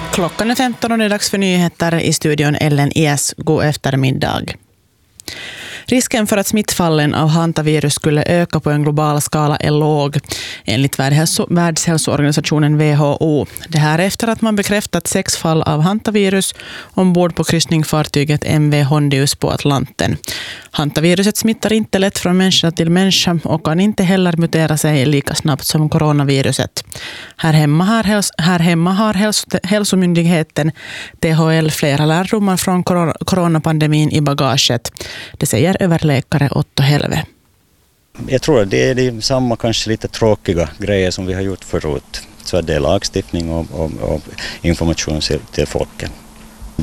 Klockan är 15 och det är dags för nyheter. I studion Ellen Ies. God eftermiddag. Risken för att smittfallen av hantavirus skulle öka på en global skala är låg, enligt Världshälsoorganisationen WHO. Det här efter att man bekräftat 6 fall av hantavirus ombord på kryssningsfartyget MV Hondius på Atlanten. Hantaviruset smittar inte lätt från människa till människa och kan inte heller mutera sig lika snabbt som coronaviruset. Här hemma har hälsomyndigheten THL flera lärdomar från coronapandemin i bagaget. Det säger överläkare Otto Helve. Jag tror att det är samma kanske lite tråkiga grejer som vi har gjort förut. Så det är lagstiftning och information till folket.